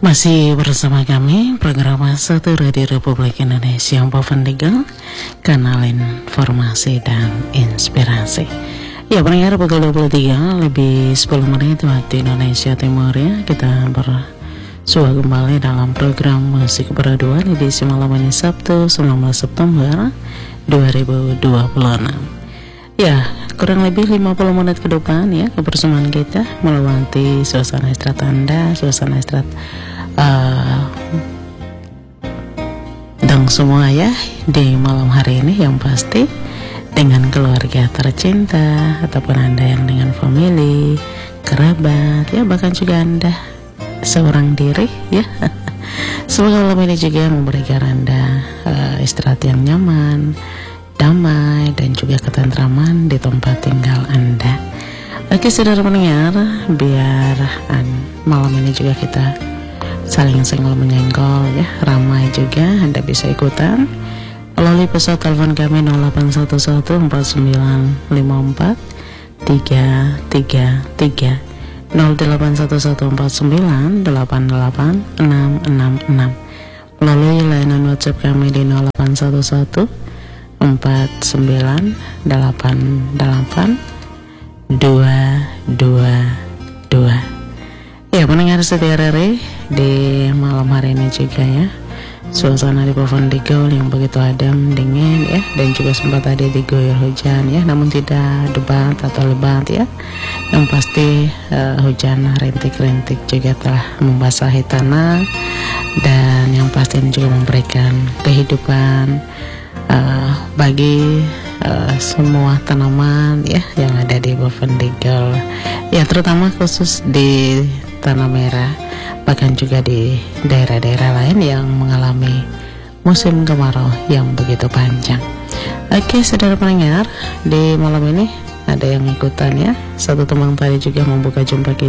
Masih bersama kami program Satu Radio Republik Indonesia Bovendigel, kanal informasi dan inspirasi. Ya, pendengar, pukul 23 lebih 10 menit waktu Indonesia Timur ya. Kita bersua kembali dalam program Musik Beraduan edisi malam ini Sabtu 19 September 2026. Ya, kurang lebih 50 menit ke depan ya kebersamaan kita melewati suasana istirahat Anda, suasana istirahat dan semua ya di malam hari ini, yang pasti dengan keluarga tercinta ataupun Anda yang dengan family, kerabat ya, bahkan juga Anda seorang diri ya. Semoga malam ini juga memberikan Anda istirahat yang nyaman, damai, dan juga ketentraman di tempat tinggal Anda. Oke, saudara pendengar, biar malam ini juga kita saling senggol menyenggol ya, ramai juga. Anda bisa ikutan melalui pesan telepon kami 08114954 333, 081149886666, melalui layanan WhatsApp kami di 081188882222. Ya, mendengar setia Rere di malam hari ini juga ya, suasana di Bovendigel yang begitu adem, dingin ya, dan juga sempat ada diguyur hujan ya, namun tidak lebat atau lebat ya. Yang pasti hujan rintik-rintik juga telah membasahi tanah, dan yang pasti ini juga memberikan kehidupan bagi semua tanaman ya yang ada di Bovendigel ya, terutama khusus di Tanah Merah, bahkan juga di daerah-daerah lain yang mengalami musim kemarau yang begitu panjang. Oke, saudara pendengar, di malam ini ada yang ikutan ya. Satu teman tadi juga membuka jumpa kita